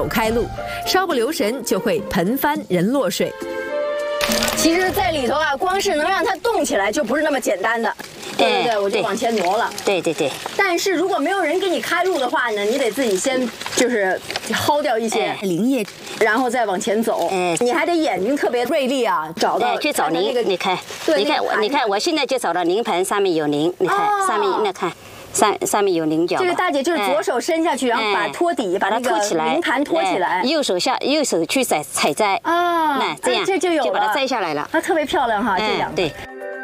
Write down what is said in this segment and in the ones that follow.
开路，稍不留神就会盆翻人落水。 其实，在里头啊，光是能让它动起来就不是那么简单的。对，我就往前挪了。 对。 但是如果没有人给你开路的话呢，你得自己先就是薅掉一些林叶， 然后再往前走。你还得眼睛特别锐利啊，找到去找磷。你看，你看，我现在就找到磷盆，上面有磷。你看上面，那看。上面有菱角。 这个大姐就是左手伸下去，然后把托底，把那个菱盘托起来， 右手去采摘啊， 那这样这就有了， 就把它摘下来了。 它特别漂亮哈，这样对。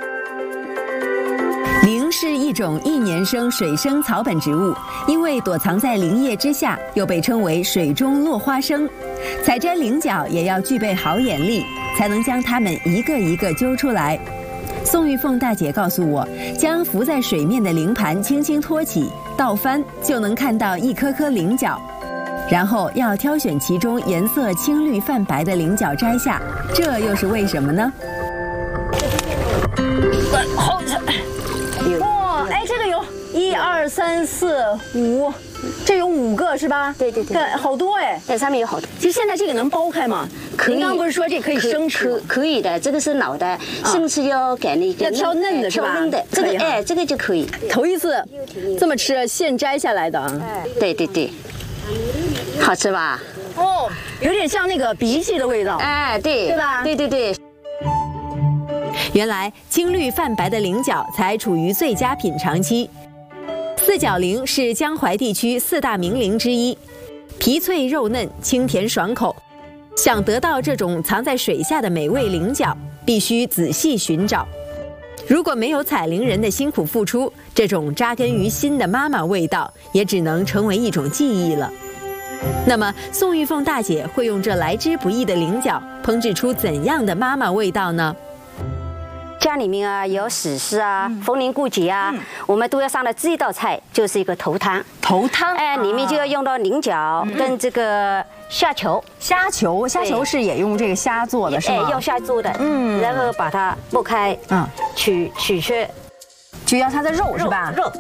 菱是一种一年生水生草本植物，因为躲藏在林叶之下，又被称为水中落花生。采摘菱角也要具备好眼力，才能将它们一个一个揪出来。宋玉凤大姐告诉我，将浮在水面的菱盘轻轻托起，倒翻就能看到一颗颗菱角，然后要挑选其中颜色青绿泛白的菱角摘下，这又是为什么呢？ 哇，哎，这个有1、2、3、4、5，这有5个是吧？ 对， 好多哎， 在上面有好多。 其实现在这个能剥开吗？您刚不是说这可以生吃？ 可以的，这个是老的，生吃要改那个要挑嫩的是吧？ 挑嫩的，这个这个就可以。 头一次这么吃，现摘下来的啊。 对，好吃吧？ 哦，有点像那个荸荠的味道。 对吧？ 对。 原来青绿泛白的菱角才处于最佳品尝期。四角菱是江淮地区4大名菱之一，皮脆肉嫩，清甜爽口。想得到这种藏在水下的美味菱角，必须仔细寻找。如果没有采菱人的辛苦付出，这种扎根于心的妈妈味道，也只能成为一种记忆了。那么，宋玉凤大姐会用这来之不易的菱角，烹制出怎样的妈妈味道呢？ 家里面啊，有喜事啊，逢年过节啊，我们都要上的第一道菜就是一个头汤。 头汤， 里面就要用到菱角跟这个虾球。 虾球是也用这个虾做的是吗？ 用虾做的。然后把它剥开，取去掉它的肉是吧？ 肉。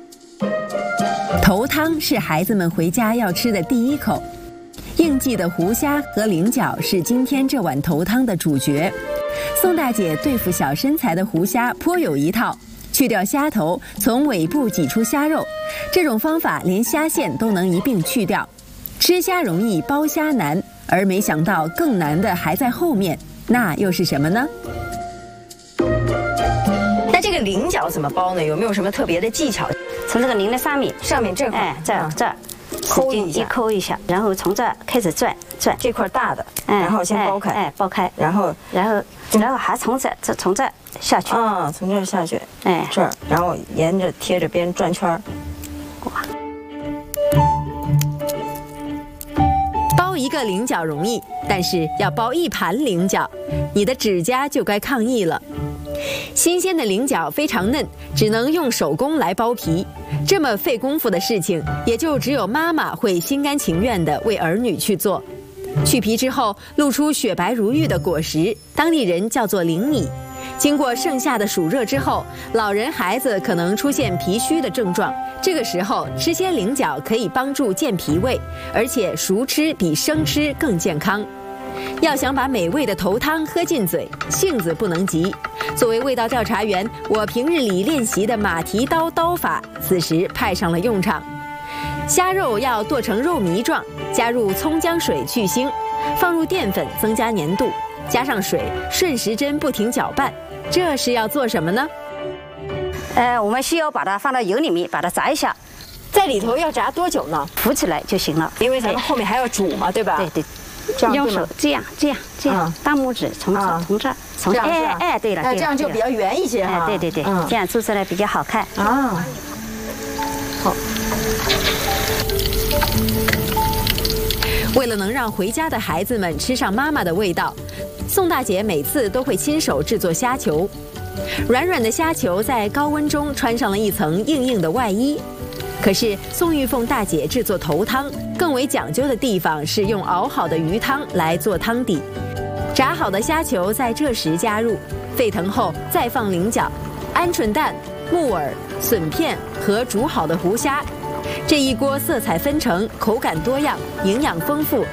头汤是孩子们回家要吃的第一口。应季的湖虾和菱角是今天这碗头汤的主角。宋大姐对付小身材的湖虾颇有一套，去掉虾头，从尾部挤出虾肉，这种方法连虾线都能一并去掉。吃虾容易，剥虾难，而没想到更难的还在后面，那又是什么呢？ 那这个菱角怎么剥呢？有没有什么特别的技巧？ 从这个菱的上面这块， 这儿抠一下，然后从这儿开始转这块大的，然后先剥开， 剥开， 然后还从这下去从这儿下去，这儿，然后沿着贴着边转圈儿。 剥一个菱角容易，但是要剥一盘菱角，你的指甲就该抗议了。新鲜的菱角非常嫩，只能用手工来剥皮，这么费功夫的事情，也就只有妈妈会心甘情愿地为儿女去做。去皮之后，露出雪白如玉的果实，当地人叫做菱米。经过盛夏的暑热之后，老人孩子可能出现脾虚的症状，这个时候吃些菱角可以帮助健脾胃，而且熟吃比生吃更健康。要想把美味的头汤喝进嘴，性子不能急。作为味道调查员，我平日里练习的马蹄刀刀法，此时派上了用场。虾肉要剁成肉糜状，加入葱姜水去腥，放入淀粉增加粘度，加上水，顺时针不停搅拌。这是要做什么呢？ 我们需要把它放到油里面，把它炸一下。 在里头要炸多久呢？ 浮起来就行了， 因为咱们后面还要煮嘛，对吧？ 对。用手这样，大拇指从这儿，对了， 这样就比较圆一些哈。 对，这样做出来比较好看啊。 好。 为了能让回家的孩子们吃上妈妈的味道，宋大姐每次都会亲手制作虾球。软软的虾球在高温中穿上了一层硬硬的外衣。可是宋玉凤大姐制作头汤更为讲究的地方是用熬好的鱼汤来做汤底，炸好的虾球在这时加入，沸腾后再放菱角、鹌鹑蛋、木耳、笋片和煮好的湖虾。这一锅色彩纷呈，口感多样，营养丰富，